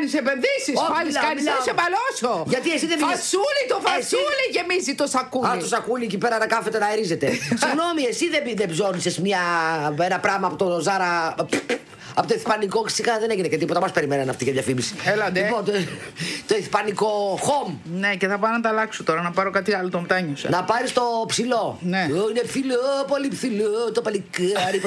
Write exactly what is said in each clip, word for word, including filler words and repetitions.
κάνεις επενδύσεις. Πάλι κάνεις να σε μαλώσω. Γιατί εσύ δεν φασούλι, το φασούλι εσύ... γεμίζει το σακούλι. Α, το σακούλι εκεί πέρα να κάθεται να αερίζεται. Συγγνώμη, εσύ δεν, δεν ψώνισες μια, ένα πράγμα από το Ζάρα. Από το ισπανικό ξικά δεν έγινε και τίποτα. Μας περιμέναν αυτή και διαφήμιση. Έλαντε. Λοιπόν, το, το ισπανικό home. Ναι, και θα πάω να τα αλλάξω τώρα, να πάρω κάτι άλλο, το μετάνιωσα. Να πάρεις το ψηλό. Ναι. Είναι ψηλό, πολύ ψηλό, το παλικάρι.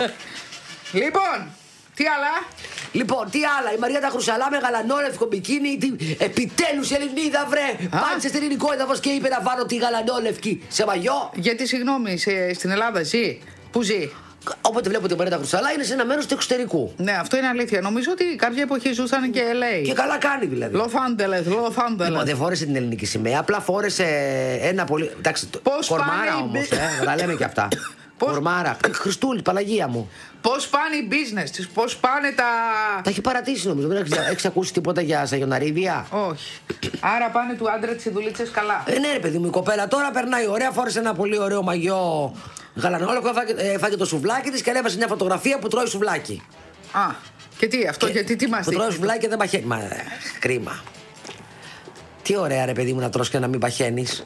Λοιπόν, τι άλλα. Λοιπόν, τι άλλα. Η Μαρία τα Χρυσαλά με γαλανόλευκο μπικίνι. Επιτέλους η Ελληνίδα, βρε. Πάτησε στην ελληνικό έδαφος και είπε να βάλω τη γαλανόλευκη σε μαγιό. Γιατί, συγγνώμη, σε, στην Ελλάδα ζει. Πού ζει. Όποτε βλέπω την Μαρία τα Χρυσαλά είναι σε ένα μέρος του εξωτερικού. Ναι, αυτό είναι αλήθεια. Νομίζω ότι κάποια εποχή ζούσαν και ελ έι. Και καλά κάνει δηλαδή. Λος Άντζελες, Λος Άντζελες. Λοιπόν, δεν φόρεσε την ελληνική σημαία, απλά φόρεσε ένα πολύ. Εντάξει, πώς κορμάρα πάνε... όμως, ε, τα λέμε και αυτά. Πώς... Κορμάρα. Χριστούλη, Παναγία μου. Πώς πάνε οι business της, πώς πάνε τα. Τα έχει παρατήσει νομίζω. Δεν έχεις ακούσει τίποτα για σαγιοναρίδια. Όχι. Άρα πάνε του άντρα τις δουλίτσες καλά. Ε, ναι, ρε παιδί μου, η κοπέλα τώρα περνάει ωραία, φόρεσε ένα πολύ ωραίο μαγιό γαλανόλευκο, έφαγε το σουβλάκι της και ανέβασε μια φωτογραφία που τρώει σουβλάκι. Α, και τι, αυτό, και, γιατί τι μας δείχνει. Που τρώει σουβλάκι και δεν παχαίνει. Μα, ε, κρίμα. Τι ωραία, ρε παιδί μου, να τρως και να μην παχαίνεις.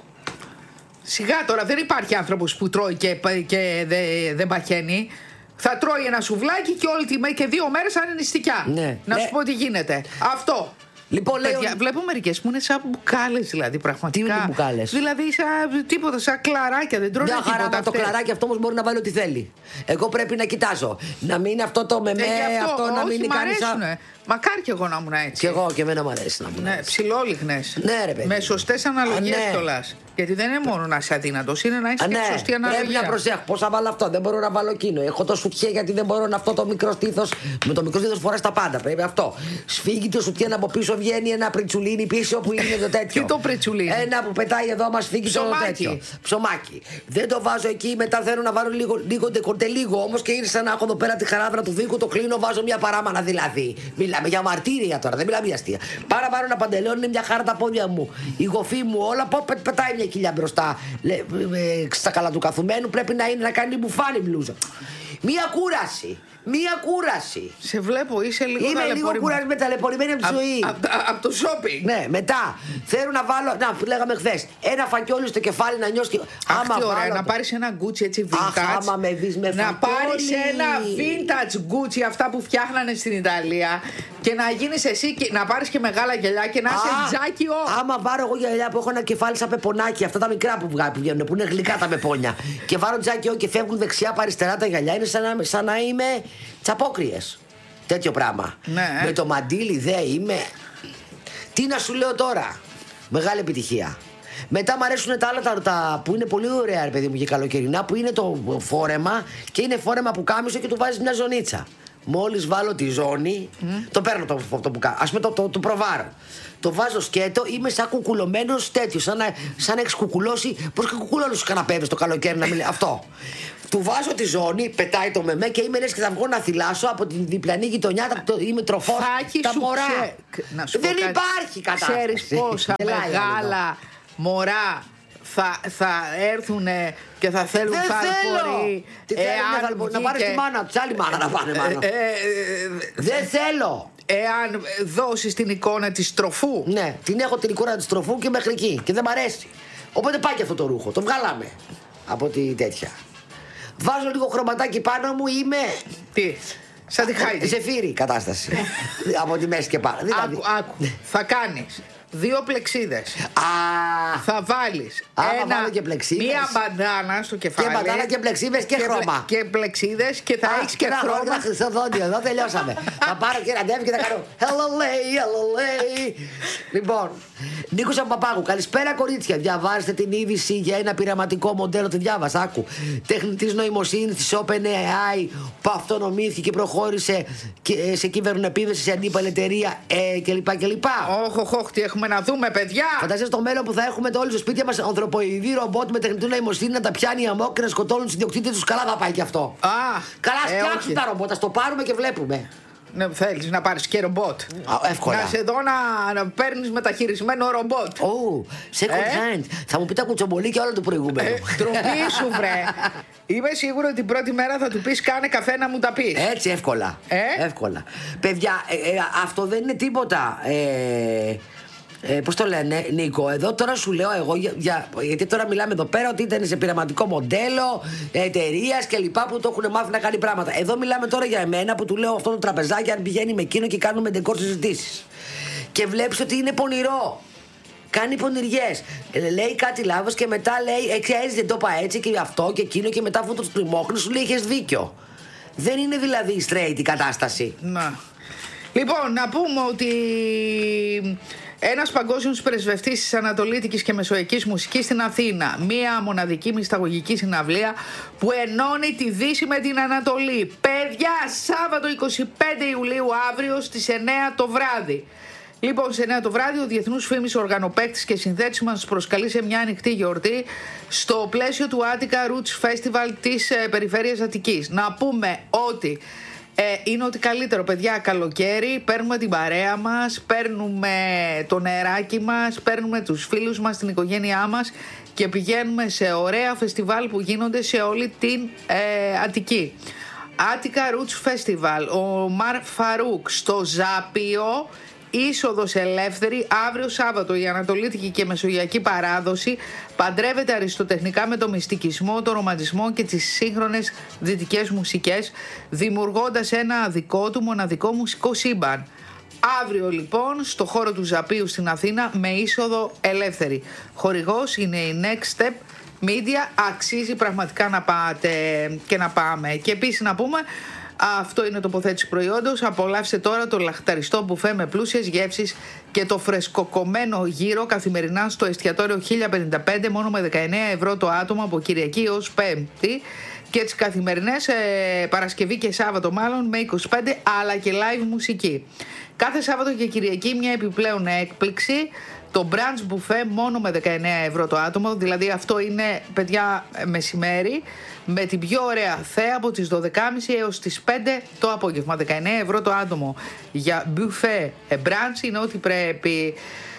Σιγά τώρα, δεν υπάρχει άνθρωπος που τρώει και, και δεν δε παχαίνει. Θα τρώει ένα σουβλάκι και όλη τη μέρα και δύο μέρες αν είναι νηστικιά. Ναι. Να ναι. σου πω τι γίνεται. Αυτό. Λοιπόν, Παιδιά, λέω... βλέπω μερικές που είναι σαν μπουκάλες δηλαδή πραγματικά. Τι είναι μπουκάλες? Δηλαδή σαν τίποτα, σαν κλαράκια, δεν τρώνε τίποτα. Μια χαρά, το κλαράκι αυτό όμως μπορεί να βάλει ό,τι θέλει. Εγώ πρέπει να κοιτάζω. Να μην είναι αυτό το μεμέ, ε, αυτό, αυτό όχι, να μην είναι κανείς. Σαν... Μακάρι και εγώ να ήμουν έτσι. Και εγώ και εμένα μου αρέσει να ήμουν ναι, έτσι. Ψιλόλιγνες. Ναι, ρε παιδί. Με σωστές αναλογίες ναι. κιόλας. Γιατί δεν είναι μόνο να είσαι αδύνατος, είναι να είσαι ναι. και σωστή αναλογία. Πρέπει να προσέχω. Πώς θα βάλω αυτό, δεν μπορώ να βάλω εκείνο. Έχω το σουτιέ γιατί δεν μπορώ να αυτό το μικρό στήθος. Με το μικρό στήθος φοράς τα πάντα. Πρέπει αυτό. Σφίγγει το σουτιέ από πίσω, βγαίνει ένα πριτσουλίνι πίσω που είναι το τέτοιο. Τι το πριτσουλίνι? Ένα που πετάει εδώ, μα φύγει το τέτοιο. Ψωμάκι. Δεν το βάζω εκεί, μετά θέλω να βάλω λίγο, λίγο ντεκορτέ, λίγο όμως και ήρθα να έχω εδώ πέρα τη χαράδρα του Βίκου, το κλείνω, βάζω μια παράμανα δηλαδή. Μιλάμε για μαρτύρια τώρα, δεν μιλάμε για αστεία. Πάρα πάρω ένα παντελόνι, είναι μια χαρά τα πόδια μου. Η γοφή μου, όλα πω, πε, πετάει μια κοιλιά μπροστά. Λε, ε, στα καλά του καθουμένου πρέπει να είναι να κάνει μπουφάνι μπλούζα. Μια κούραση. Μία κούραση. Σε βλέπω, είσαι λίγο Είμαι λίγο κουρασμένη, ταλαιπωρημένη από τη ζωή. Από το shopping. Ναι, μετά θέλω να βάλω. Να, που λέγαμε χθες. Ένα φακιόλι στο κεφάλι να νιώσει. Αχ, τι ωραία, να πάρεις ένα γκούτσι έτσι vintage. Αχ, άμα με δεις με να πάρεις ένα vintage γκούτσι, αυτά που φτιάχνανε στην Ιταλία. Και να γίνεις εσύ, και να πάρεις και μεγάλα γυαλιά και να είσαι τζάκι ο. Άμα βάρω εγώ γυαλιά που έχω ένα κεφάλι σαν πεπονάκι, αυτά τα μικρά που βγαίνουν, που είναι γλυκά τα πεπόνια. Και βάρω τζάκι ο και φεύγουν δεξιά από αριστερά τα γυαλιά, είναι σαν να, σαν να είμαι τσαπόκριες. Τέτοιο πράγμα. Ναι. Με το μαντίλι δε είμαι. Τι να σου λέω τώρα. Μεγάλη επιτυχία. Μετά μου αρέσουν τα άλλα τα, τα που είναι πολύ ωραία, ρε παιδί μου, και καλοκαιρινά, που είναι το φόρεμα και είναι φόρεμα που κάμισο και του βάζεις μια ζωνίτσα. Μόλις βάλω τη ζώνη, mm. το παίρνω το, το, το που κάνω. Ας πούμε το, το, το προβάρω. Το βάζω σκέτο, είμαι σαν κουκουλωμένος τέτοιο. Σαν να, σαν να έχεις κουκουλώσει. Πώς και κουκουλώνεις στους καναπέδες το καλοκαίρι να μιλάει. Αυτό. Του βάζω τη ζώνη, πετάει το μεμέ και είμαι λες και θα βγω να θυλάσω από την διπλανή γειτονιά. Το, είμαι τροφός. Τα μωρά. Ξε... Δεν κάτι. Υπάρχει κατάσταση. Ξέρεις πόσα μεγάλα μωρά θα, θα έρθουν και θα θέλουν θαλπορεί. Να πάρεις τη μάνα τους, άλλη μάνα να πάνε μάνα. Ε, ε, ε, δεν θέλω. Εάν δώσεις την εικόνα της τροφού. Ναι, την έχω την εικόνα της τροφού και μέχρι εκεί. Και δεν μ' αρέσει. Οπότε πάει και αυτό το ρούχο. Το βγάλαμε από τη τέτοια. Βάζω λίγο χρωματάκι πάνω μου, είμαι. Τι, σαν τη Χάιντι. Ζεφύρι κατάσταση. Από τη μέση και πάνω. Δηλαδή... Άκου, άκου. Θα κάνεις δύο πλεξίδες. Α, θα βάλεις ένα, και μία μπαντάνα στο κεφάλι. Και μπαντάνα και πλεξίδες και, και χρώμα. Και πλεξίδες και θα έχεις και, και χρώμα. Ένα χρυσό δόντιο, εδώ τελειώσαμε. Θα πάρω και ραντεβού και θα κάνω hello lay, hello lay. Λοιπόν, Νίκος από Παπάγου, καλησπέρα κορίτσια. Διαβάζετε την είδηση για ένα πειραματικό μοντέλο. Τη διάβασα, άκου. Τεχνητής νοημοσύνης της OpenAI που αυτονομήθηκε και προχώρησε σε κυβερνοεπίθεση σε αντίπαλη εταιρεία ε, κλπ. κλπ. Όχι, όχι, όχι, τι έχουμε να δούμε, παιδιά. Φαντάζεσαι στο μέλλον που θα έχουμε το όλοι στο σπίτι μας ανθρωποειδή ρομπότ με τεχνητή νοημοσύνη να τα πιάνει αμόκ και να σκοτώνουν τους ιδιοκτήτες τους. Καλά θα πάει και αυτό. Α, καλά, ε, φτιάξουν τα ρομπότ, το πάρουμε και βλέπουμε. Ναι, θέλεις να πάρεις και ρομπότ. Α, εύκολα. Να σε δω να, να παίρνεις μεταχειρισμένο ρομπότ. Oh, second Ε? hand. Θα μου πει τα κουτσομπολίκια όλα του προηγούμενου. Ε, ντροπή σου, βρε. Είμαι σίγουρο ότι την πρώτη μέρα θα του πεις κάνε καφέ να μου τα πεις. Έτσι, εύκολα. Ε? Εύκολα. Παιδιά, ε, ε, αυτό δεν είναι τίποτα. Ε, ε, πώς το λένε, Νίκο, εδώ τώρα σου λέω εγώ, για, για, γιατί τώρα μιλάμε εδώ πέρα ότι ήταν σε πειραματικό μοντέλο εταιρεία και λοιπά που το έχουν μάθει να κάνει πράγματα. Εδώ μιλάμε τώρα για εμένα που του λέω αυτό το τραπεζάκι αν πηγαίνει με εκείνο και κάνουμε ντεκόρ συζητήσεις. Και βλέπεις ότι είναι πονηρό. Κάνει πονηριές. Λέει κάτι λάθος και μετά λέει ξέρεις δεν το είπα έτσι και αυτό και εκείνο και μετά αυτό το τριμώχνει σου λέει είχες δίκιο. Δεν είναι δηλαδή straight η κατάσταση. Να. Λοιπόν, να πούμε ότι ένας παγκόσμιος πρεσβευτής της ανατολίτικης και μεσοεικής μουσικής στην Αθήνα. Μία μοναδική μυσταγωγική συναυλία που ενώνει τη Δύση με την Ανατολή. Παιδιά, Σάββατο εικοστή πέμπτη Ιουλίου αύριο στις εννιά το βράδυ. Λοιπόν, σε εννιά το βράδυ ο διεθνούς φήμης οργανοπαίκτης και συνθέτης μας προσκαλεί σε μια ανοιχτή γιορτή στο πλαίσιο του Attica Roots Festival της ε, Περιφέρειας Αττικής. Να πούμε ότι ε, είναι ότι καλύτερο, παιδιά, καλοκαίρι, παίρνουμε την παρέα μας, παίρνουμε το νεράκι μας, παίρνουμε τους φίλους μας, την οικογένειά μας και πηγαίνουμε σε ωραία φεστιβάλ που γίνονται σε όλη την ε, Αττική. Attica Roots Festival, ο Μαρ Φαρούκ στο Ζάπιο. Είσοδος ελεύθερη, αύριο Σάββατο η ανατολίτικη και μεσογειακή παράδοση παντρεύεται αριστοτεχνικά με το μυστικισμό, το ρομαντισμό και τις σύγχρονες δυτικές μουσικές, δημιουργώντας ένα δικό του μοναδικό μουσικό σύμπαν. Αύριο λοιπόν στο χώρο του Ζαπίου στην Αθήνα με είσοδο ελεύθερη. Χορηγός είναι η Next Step Media, αξίζει πραγματικά να πάτε και να πάμε. Και επίσης να πούμε, αυτό είναι τοποθέτηση προϊόντος. Απολαύστε τώρα το λαχταριστό μπουφέ με πλούσιες γεύσεις και το φρεσκοκομμένο γύρο καθημερινά στο εστιατόριο χίλια πενήντα πέντε μόνο με δεκαεννέα ευρώ το άτομο από Κυριακή έως Πέμπτη και τις καθημερινές ε, Παρασκευή και Σάββατο μάλλον με είκοσι πέντε αλλά και live μουσική. Κάθε Σάββατο και Κυριακή μια επιπλέον έκπληξη. Το brunch buffet μόνο με δεκαεννέα ευρώ το άτομο, δηλαδή αυτό είναι, παιδιά, μεσημέρι, με την πιο ωραία θέα από τις δώδεκα και μισή έως τις πέντε το απόγευμα. δεκαεννέα ευρώ το άτομο για buffet brunch είναι ό,τι πρέπει.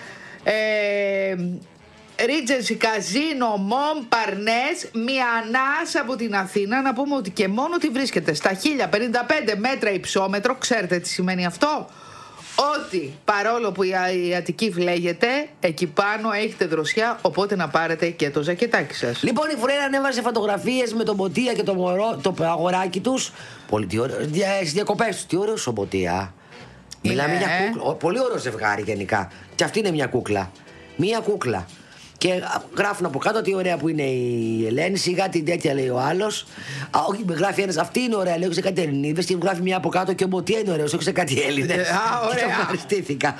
Ε, Regency Casino Mom Παρνές, Μιανάς από την Αθήνα. Να πούμε ότι και μόνο ότι βρίσκεται στα χίλια πενήντα πέντε μέτρα υψόμετρο. Ξέρετε τι σημαίνει αυτό? Ότι παρόλο που η Αττική φλέγεται, εκεί πάνω έχετε δροσιά, οπότε να πάρετε και το ζακετάκι σας. Λοιπόν, η Φουρέρα ανέβασε φωτογραφίες με τον Μποτία και το, μωρό, το αγοράκι τους. Πολύ στις διακοπές τους. Τι ωραίο ο Μποτία. Μιλάμε για κούκλα. Πολύ ωραίο ζευγάρι γενικά. Και αυτή είναι μια κούκλα. Μια κούκλα. Και γράφουν από κάτω τι ωραία που είναι η Ελένη. Σιγά την τέτοια λέει ο άλλος. Όχι, με γράφει ένας. Αυτή είναι ωραία, λέει. Έχω σε κάτι Ελληνίδες. Και μου γράφει μια από κάτω και ο Μποτία είναι ωραίος. Έχω σε κάτι Έλληνες. Α, ωραία. Και ευχαριστήθηκα.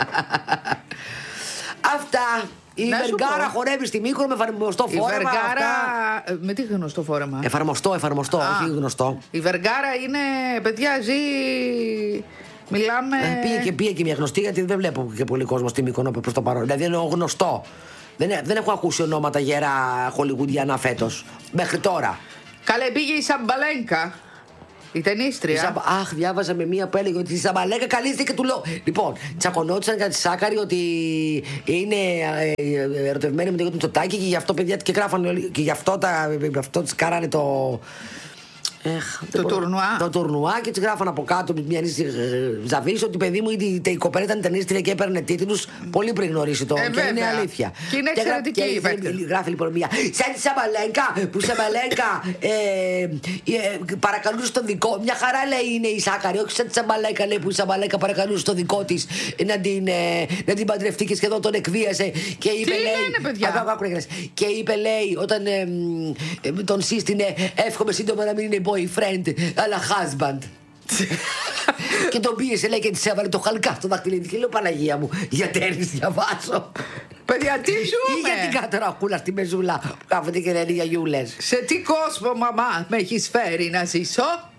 Αυτά. Η Βεργάρα χορεύει στη Μύκονο με εφαρμοστό φόρεμα. Η Βεργάρα. Αυτά... Με τι γνωστό φόρεμα? Εφαρμοστό, εφαρμοστό, Α, όχι γνωστό. Η Βεργάρα είναι, παιδιά, ζει. Μιλάμε. Ε, πήγε και πήγε και μια γνωστή, γιατί δεν βλέπω και πολύ κόσμο στη Μύκονο προς το παρόν. Δηλαδή είναι γνωστό. Δεν, δεν έχω ακούσει ονόματα γερά χολιγουντιανά φέτος. Μέχρι τώρα. Καλέ, πήγε η Σαμπαλένκα. Η ταινίστρια. Η Σαμπα... Αχ, διάβαζα με μία που έλεγε ότι η Σαμπαλένκα καλύφθηκε και του λέω. Λοιπόν, τσακωνόντουσαν για τη Σάκαρη ότι είναι ε, ερωτευμένη με τον Μητσοτάκη και γι' αυτό παιδιά και γράφανε. Και γι' αυτό, τα, αυτό της κάνανε το. Έχ, το τουρνουά. Το τουρνουά και τη γράφαν από κάτω μια νύση Ζαβής ότι παιδί μου η, η κοπέλα ήταν ταινίστρια και έπαιρνε τίτλους πολύ πριν γνωρίσει το. Ε, και είναι αλήθεια. Και είναι εξαιρετική η παίκτη. Γράφει λοιπόν μια. Σαν τη Σαμπαλένκα που η Σαμπαλένκα ε, ε, παρακαλούσε το δικό. Μια χαρά λέει είναι η Σάκαρη. Όχι σαν τη Σαμπαλένκα λέει που η Σαμπαλένκα παρακαλούσε το δικό τη να την, ε, να την παντρευτεί και σχεδόν τον εκβίασε. Και είπε, τι λέει, λένε, παιδιά. Και είπε λέει όταν ε, ε, τον σύστηνε εύχομαι σύντομα να μην είναι boyfriend, αλλά husband. Και τον πίεσε, λέει, και τη έβαλε το χαλκά στο δαχτυλίδι. Και λέω, Παναγία μου, για τέρνης διαβάσω. Παιδιά, τι ζούμε. Ή για την κατρακούλα στη μεζούλα που κάθεται και λένε για γιούλες. Σε τι κόσμο, μαμά, με έχεις φέρει να ζήσω?